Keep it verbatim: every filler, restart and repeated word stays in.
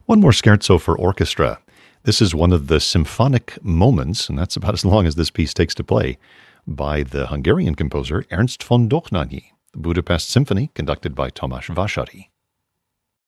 One more scherzo for orchestra. This is one of the symphonic moments, and that's about as long as this piece takes to play, by the Hungarian composer Ernst von Dohnányi, the Budapest Symphony, conducted by Tamás Vásáry.